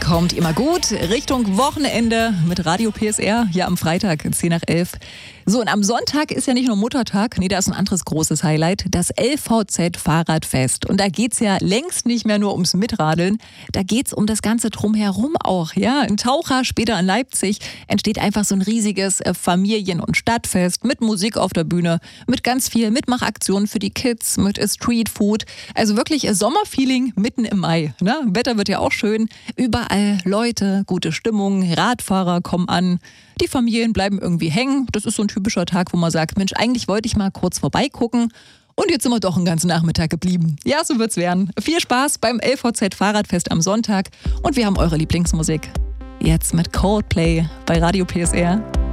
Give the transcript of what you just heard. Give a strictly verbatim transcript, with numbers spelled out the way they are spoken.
Kommt immer gut Richtung Wochenende mit Radio P S R hier am Freitag, zehn nach elf. So, und am Sonntag ist ja nicht nur Muttertag, nee, da ist ein anderes großes Highlight, das L V Z-Fahrradfest. Und da geht's ja längst nicht mehr nur ums Mitradeln, da geht's um das Ganze drumherum auch. Ja, in Taucher, später in Leipzig, entsteht einfach so ein riesiges Familien- und Stadtfest mit Musik auf der Bühne, mit ganz viel Mitmachaktionen für die Kids, mit Streetfood. Also wirklich Sommerfeeling mitten im Mai. Ne? Wetter wird ja auch schön, überall Leute, gute Stimmung, Radfahrer kommen an. Die Familien bleiben irgendwie hängen. Das ist so ein typischer Tag, wo man sagt, Mensch, eigentlich wollte ich mal kurz vorbeigucken. Und jetzt sind wir doch einen ganzen Nachmittag geblieben. Ja, so wird's werden. Viel Spaß beim L V Z-Fahrradfest am Sonntag. Und wir haben eure Lieblingsmusik. Jetzt mit Coldplay bei Radio P S R.